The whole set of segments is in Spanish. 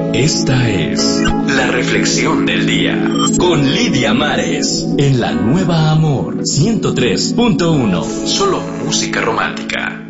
Esta es la reflexión del día con Lidia Mares en la Nueva Amor 103.1. Solo música romántica.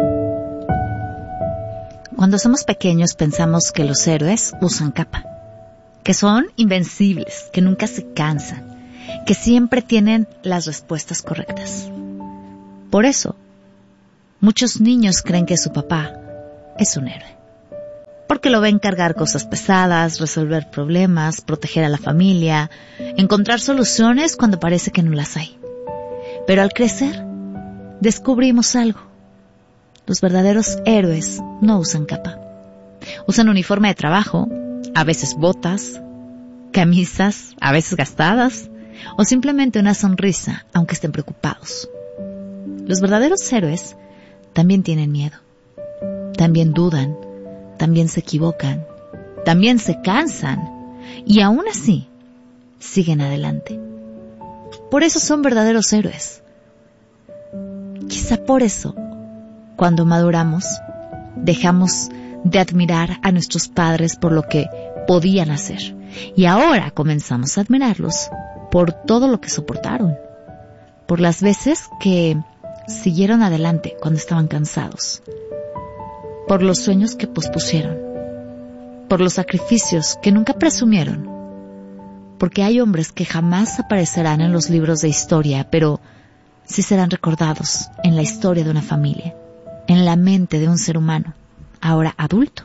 Cuando somos pequeños pensamos que los héroes usan capa, que son invencibles, que nunca se cansan, que siempre tienen las respuestas correctas. Por eso, muchos niños creen que su papá es un héroe. Porque lo ven cargar cosas pesadas, resolver problemas, proteger a la familia, encontrar soluciones cuando parece que no las hay. Pero al crecer, descubrimos algo. Los verdaderos héroes no usan capa. Usan uniforme de trabajo, a veces botas, camisas, a veces gastadas, o simplemente una sonrisa, aunque estén preocupados. Los verdaderos héroes también tienen miedo, también dudan, también se equivocan, también se cansan, y aún así siguen adelante. Por eso son verdaderos héroes. Quizá por eso, cuando maduramos, dejamos de admirar a nuestros padres por lo que podían hacer, y ahora comenzamos a admirarlos por todo lo que soportaron, por las veces que siguieron adelante cuando estaban cansados, por los sueños que pospusieron, por los sacrificios que nunca presumieron, porque hay hombres que jamás aparecerán en los libros de historia, pero sí serán recordados en la historia de una familia, en la mente de un ser humano, ahora adulto.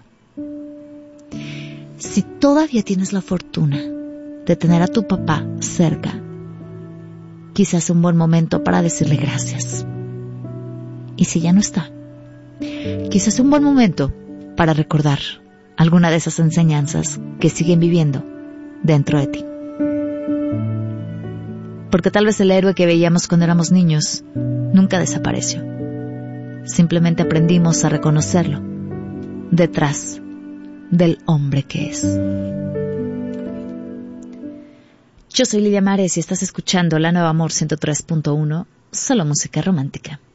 Si todavía tienes la fortuna de tener a tu papá cerca, quizás es un buen momento para decirle gracias. Y si ya no está, quizás es un buen momento para recordar alguna de esas enseñanzas que siguen viviendo dentro de ti. Porque tal vez el héroe que veíamos cuando éramos niños nunca desapareció. Simplemente aprendimos a reconocerlo detrás del hombre que es. Yo soy Lidia Mares y estás escuchando La Nueva Amor 103.1, solo música romántica.